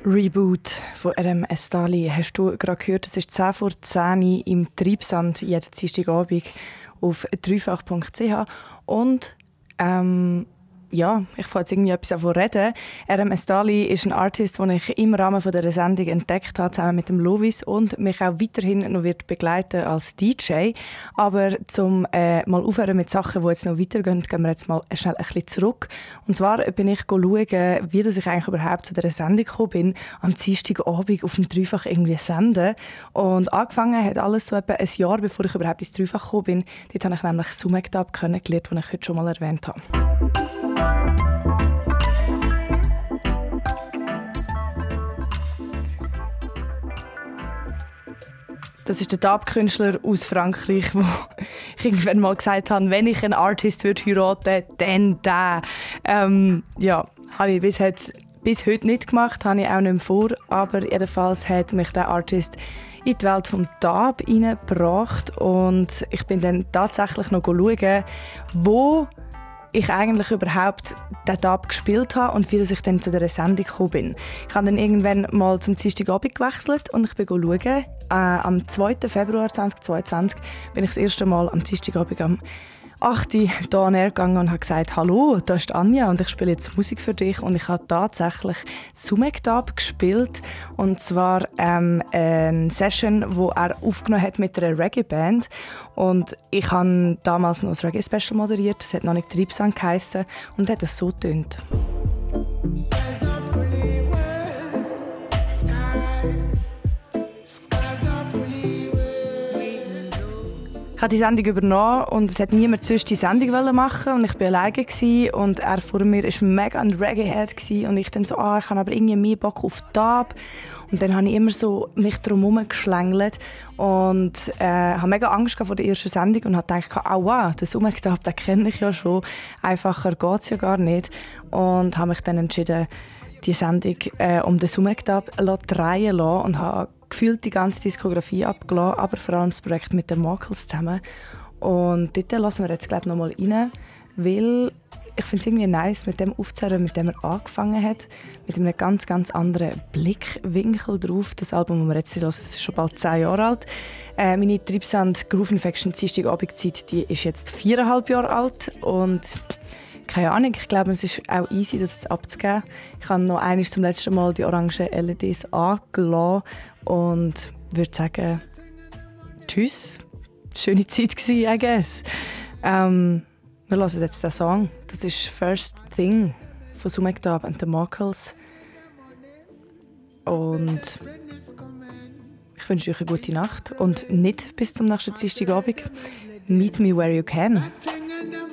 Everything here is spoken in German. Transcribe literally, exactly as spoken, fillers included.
Reboot von R M Estali. Hast du gerade gehört, es ist zehn vor zehn im Treibsand jeden Dienstagabend auf dreifach punkt c h. Und ähm, ja, ich fange jetzt irgendwie etwas davon reden. R M Estali ist ein Artist, den ich im Rahmen dieser Sendung entdeckt habe, zusammen mit dem Lovis, und mich auch weiterhin noch wird begleiten als D J. Aber zum äh, mal aufhören mit Sachen, die jetzt noch weitergehen, gehen wir jetzt mal schnell ein bisschen zurück. Und zwar bin ich schauen, wie dass ich eigentlich überhaupt zu dieser Sendung gekommen bin, am Dienstagabend auf dem Dreifach irgendwie senden. Und angefangen hat alles so etwa ein Jahr, bevor ich überhaupt ins Dreifach gekommen bin. Dort habe ich nämlich Sumektab kennengelernt, den ich heute schon mal erwähnt habe. Das ist der Dub-Künstler aus Frankreich, wo ich irgendwann mal gesagt habe, wenn ich einen Artist würde heiraten, dann der. Ähm, ja, habe ich bis heute, bis heute nicht gemacht, habe ich auch nicht mehr vor. Aber jedenfalls hat mich der Artist in die Welt des Dub hineingebracht. Und ich bin dann tatsächlich noch schauen, wo ich eigentlich überhaupt den Dub gespielt habe und wie ich dann zu dieser Sendung gekommen bin. Ich habe dann irgendwann mal zum Dienstagabend gewechselt und ich bin schauen. Äh, am zweiten Februar zweitausendzweiundzwanzig bin ich das erste Mal am Dienstagabend am acht Uhr hier an Air gegangen und habe gesagt, «Hallo, da ist Anja und ich spiele jetzt Musik für dich.» Und ich habe tatsächlich Sumektab gespielt. Und zwar ähm, eine Session, die er aufgenommen hat mit einer Reggae-Band. Und ich habe damals noch ein Reggae-Special moderiert, das hat noch nicht Treibsand geheissen, und hat es so getönt. Ich habe die Sendung übernommen und es hat niemand sonst die Sendung machen und ich war alleine und er vor mir war mega ein Reggae-Head und ich dann so, ah, ich habe aber irgendwie mehr Bock auf Dub. Und dann habe ich immer so mich drumherum geschlängelt und äh, habe mega Angst vor der ersten Sendung und habe gedacht, oh wow, den Sumektab, den kenne ich ja schon, einfacher geht es ja gar nicht. Und habe mich dann entschieden, die Sendung äh, um den Sumektab drehen zu lassen und habe gefühlt die ganze Diskografie abgelassen, aber vor allem das Projekt mit den Markles zusammen. Und dort lassen wir jetzt glaube ich noch mal rein, weil ich finde es irgendwie nice, mit dem aufzuhören, mit dem er angefangen hat, mit einem ganz, ganz anderen Blickwinkel drauf. Das Album, das wir jetzt hören, das ist schon bald zehn Jahre alt. Äh, meine Treibsand Groove Infection Dienstagabendzeit, die ist jetzt viereinhalb Jahre alt und keine Ahnung, ich glaube, es ist auch easy, das jetzt abzugeben. Ich habe noch einmal zum letzten Mal die orangen L E Ds angelassen und würde sagen, tschüss. Schöne Zeit gewesen, I guess. Ähm, wir hören jetzt den Song. Das ist «First Thing» von Sumektab und den Markles. Und ich wünsche euch eine gute Nacht und nicht bis zum nächsten Dienstagabend. Meet me where you can.